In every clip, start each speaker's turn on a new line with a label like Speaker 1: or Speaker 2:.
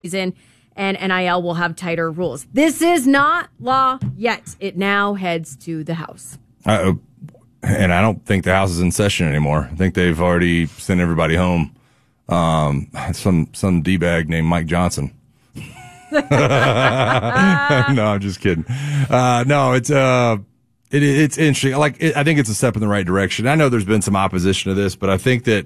Speaker 1: season, and NIL will have tighter rules. This is not law yet. It now heads to the House.
Speaker 2: And I don't think the House is in session anymore. I think they've already sent everybody home. Some D-bag named Mike Johnson. No, I'm just kidding. No, it's interesting. I think it's a step in the right direction. I know there's been some opposition to this, but I think that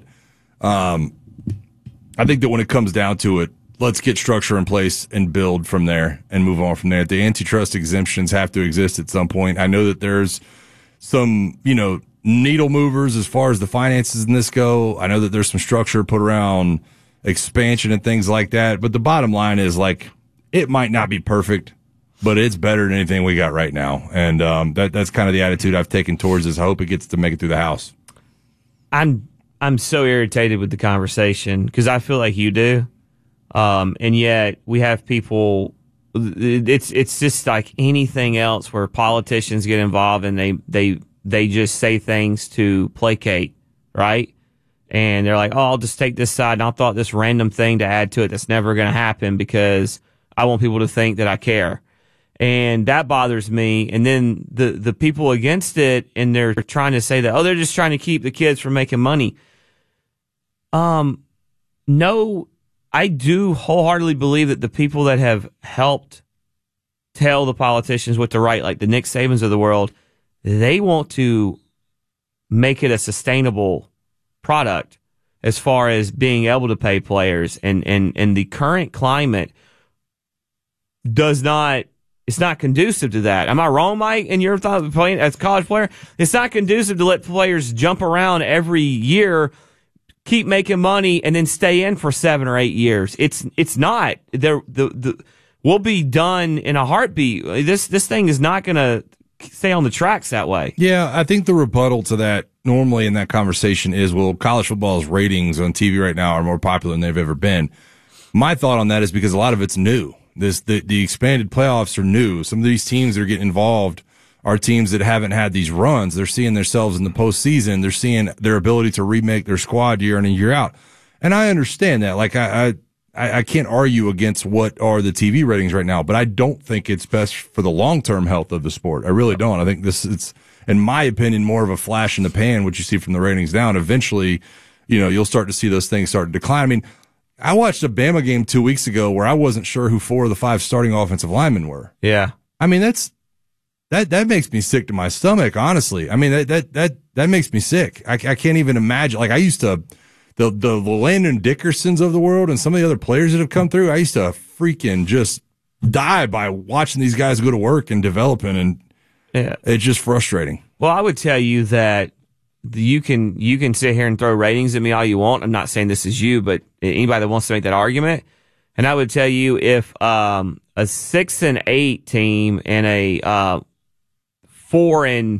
Speaker 2: when it comes down to it, let's get structure in place and build from there and move on from there. The antitrust exemptions have to exist at some point. I know that there's some, needle movers as far as the finances in this go. I know that there's some structure put around expansion and things like that. But the bottom line is, it might not be perfect, but it's better than anything we got right now. And that's kind of the attitude I've taken towards this. I hope it gets to make it through the House.
Speaker 3: I'm so irritated with the conversation because I feel like you do. And yet we have people, it's just like anything else where politicians get involved and they just say things to placate, right? And they're like, oh, I'll just take this side and I'll throw this random thing to add to it that's never going to happen because I want people to think that I care. And that bothers me. And then the people against it, and they're trying to say that, oh, they're just trying to keep the kids from making money. No, I do wholeheartedly believe that the people that have helped tell the politicians what to write, like the Nick Sabans of the world, they want to make it a sustainable product as far as being able to pay players. And the current climate it's not conducive to that. Am I wrong, Mike? In your thought, playing as a college player, it's not conducive to let players jump around every year, keep making money, and then stay in for 7 or 8 years. It's not. We'll be done in a heartbeat. This thing is not going to stay on the tracks that way.
Speaker 2: Yeah, I think the rebuttal to that normally in that conversation is, well, college football's ratings on TV right now are more popular than they've ever been. My thought on that is because a lot of it's new. The expanded playoffs are new. Some of these teams that are getting involved are teams that haven't had these runs. They're seeing themselves in the postseason. They're seeing their ability to remake their squad year in and year out. And I understand that. I can't argue against what are the TV ratings right now, but I don't think it's best for the long-term health of the sport. I really don't. I think it's, in my opinion, more of a flash in the pan, what you see from the ratings down. Eventually, you'll start to see those things start to decline. I mean, I watched a Bama game 2 weeks ago where I wasn't sure who 4 of the 5 starting offensive linemen were.
Speaker 3: Yeah. I
Speaker 2: mean, that makes me sick to my stomach, honestly. I mean, that makes me sick. I can't even imagine. I used to, the Landon Dickersons of the world and some of the other players that have come through, I used to freaking just die by watching these guys go to work and developing, and it's just frustrating.
Speaker 3: Well, I would tell you that you can sit here and throw ratings at me all you want. I'm not saying this is you, but anybody that wants to make that argument. And I would tell you if a 6-8 team and a 4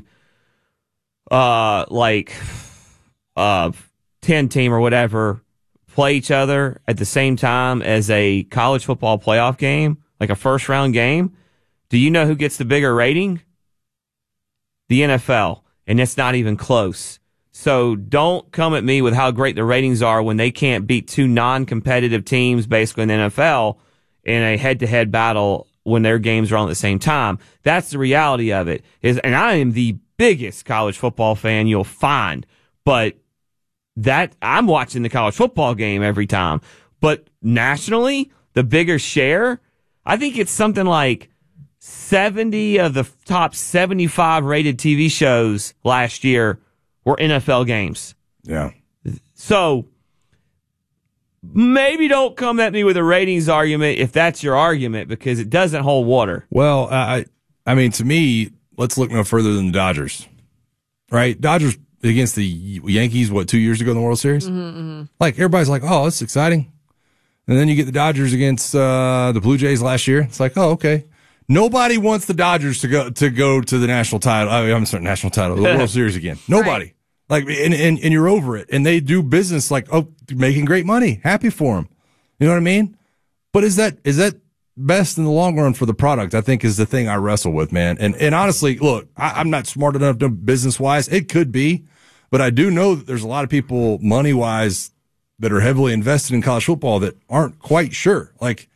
Speaker 3: 10 team or whatever play each other at the same time as a college football playoff game, like a first round game, do you know who gets the bigger rating? The NFL. And it's not even close. So don't come at me with how great the ratings are when they can't beat 2 non-competitive teams basically in the NFL in a head-to-head battle when their games are on at the same time. That's the reality of it. And I am the biggest college football fan you'll find, but I'm watching the college football game every time. But nationally, the bigger share, I think it's something like 70 of the top 75 rated TV shows last year were NFL games.
Speaker 2: Yeah.
Speaker 3: So maybe don't come at me with a ratings argument if that's your argument, because it doesn't hold water.
Speaker 2: Well, I mean, to me, let's look no further than the Dodgers, right? Dodgers against the Yankees, 2 years ago in the World Series?
Speaker 1: Mm-hmm.
Speaker 2: Everybody's like, oh, that's exciting. And then you get the Dodgers against the Blue Jays last year. It's like, oh, okay. Nobody wants the Dodgers to go to the national title. I'm sorry, national title, the World Series again. Nobody. Right. And you're over it. And they do business making great money. Happy for them. You know what I mean? But is that best in the long run for the product? I think is the thing I wrestle with, man. And honestly, look, I'm not smart enough to business wise. It could be, but I do know that there's a lot of people money wise that are heavily invested in college football that aren't quite sure.